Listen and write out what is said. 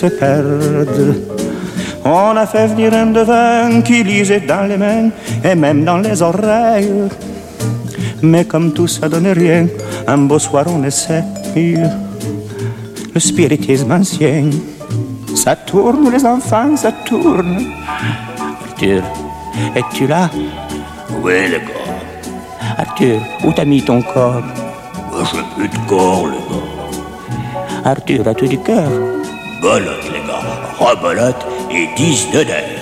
se perdent. On a fait venir un devin qui lisait dans les mains et même dans les oreilles. Mais comme tout ça donne rien, un beau soir on essaye le spiritisme ancien. Ça tourne les enfants, ça tourne. Arthur, es-tu là? Oui, le gars. Arthur, où t'as mis ton corps? Je n'ai plus de corps, le gars. Arthur, as-tu du cœur? Belote, les gars. Rebolote et 10 dedans.